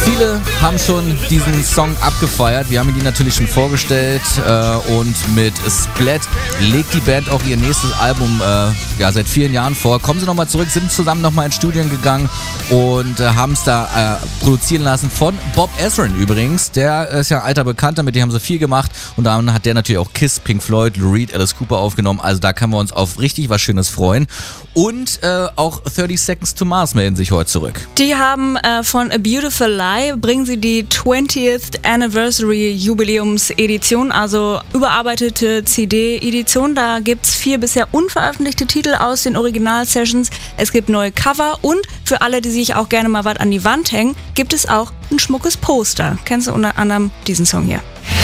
Viele haben schon diesen Song abgefeiert. Wir haben ihn natürlich schon vorgestellt und mit Splat legt die Band auch ihr nächstes Album seit vielen Jahren vor. Kommen sie nochmal zurück, sind zusammen nochmal ins Studio gegangen und haben es da produzieren lassen von Bob Ezrin übrigens. Der ist ja ein alter Bekannter, mit dem haben sie viel gemacht und dann hat der natürlich auch Kiss, Pink Floyd, Lou Reed, Alice Cooper aufgenommen. Also da können wir uns auf richtig was Schönes freuen. Und auch 30 Seconds to Mars melden sich heute zurück. Die haben von A Beautiful Lie, bringen sie die 20th Anniversary Jubiläums-Edition, also überarbeitete CD-Edition. Da gibt's 4 bisher unveröffentlichte Titel aus den Original-Sessions. Es gibt neue Cover und für alle, die sich auch gerne mal was an die Wand hängen, gibt es auch ein schmuckes Poster. Kennst du unter anderem diesen Song hier?